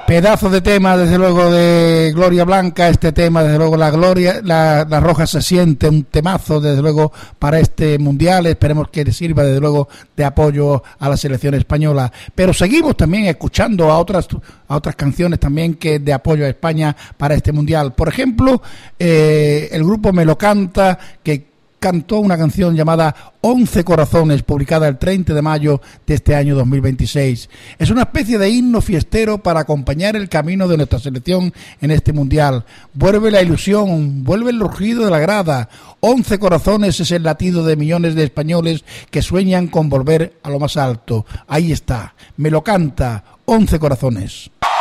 Pedazo de tema, desde luego, de Gloria Blanca. Este tema, desde luego, la Roja se siente, un temazo, desde luego, para este Mundial. Esperemos que sirva, desde luego, de apoyo a la selección española. Pero seguimos también escuchando a otras canciones también que de apoyo a España para este Mundial. Por ejemplo, el grupo Me lo canta, que cantó una canción llamada 11 Corazones, publicada el 30 de mayo de este año 2026. Es una especie de himno fiestero para acompañar el camino de nuestra selección en este Mundial. Vuelve la ilusión, vuelve el rugido de la grada. 11 corazones es el latido de millones de españoles que sueñan con volver a lo más alto. Ahí está, Me lo canta, 11 Corazones.